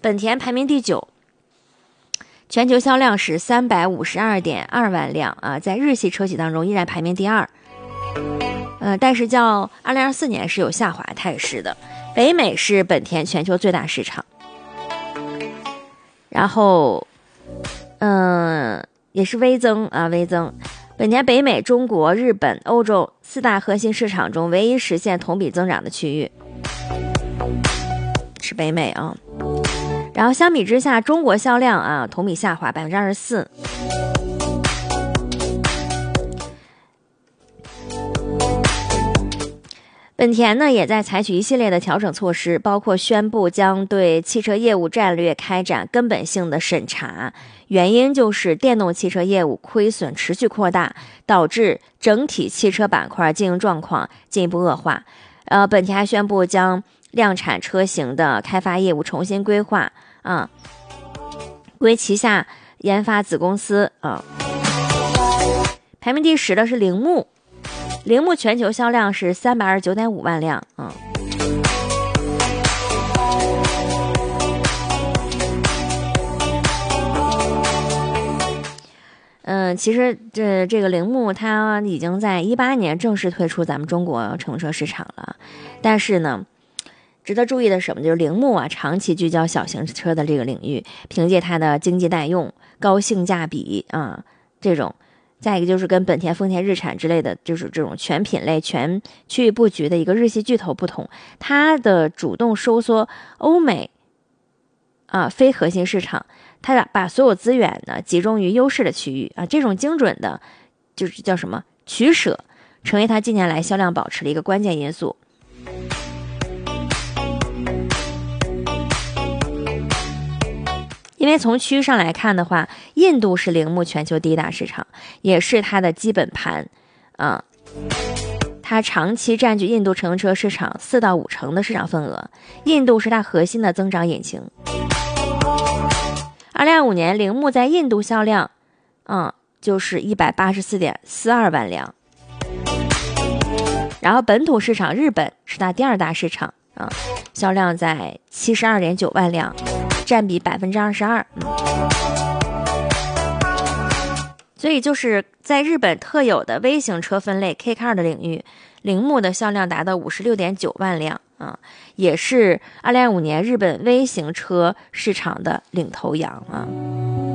本田排名第9，全球销量是352.2万辆啊，在日系车企当中依然排名第2。但是较2024年是有下滑态势的。北美是本田全球最大市场，然后也是微增。本田北美、中国、日本、欧洲4大核心市场中唯一实现同比增长的区域是北美啊。然后相比之下，中国销量同比下滑24%。本田呢也在采取一系列的调整措施，包括宣布将对汽车业务战略开展根本性的审查，原因就是电动汽车业务亏损持续扩大，导致整体汽车板块经营状况进一步恶化。本田还宣布将量产车型的开发业务重新规划归旗下研发子公司排名第10的是铃木。铃木全球销量是329.5万辆其实这个铃木它已经在18年正式退出咱们中国乘用车市场了，但是呢，值得注意的是什么？就是铃木长期聚焦小型车的这个领域，凭借它的经济耐用、高性价比这种。再一个就是跟本田、丰田、日产之类的，就是这种全品类、全区域布局的一个日系巨头不同，它的主动收缩欧美非核心市场，它把所有资源呢集中于优势的区域这种精准的，就是叫什么取舍，成为它近年来销量保持的一个关键因素。因为从区域上来看的话，印度是铃木全球第1大市场，也是它的基本盘它长期占据印度乘用车市场4到5成的市场份额，印度是它核心的增长引擎。2025年铃木在印度销量就是184.42万辆，然后本土市场日本是它第2大市场销量在72.9万辆，占比22%。所以就是在日本特有的微型车分类 K Car 的领域，铃木的销量达到56.9万辆也是2025年日本微型车市场的领头羊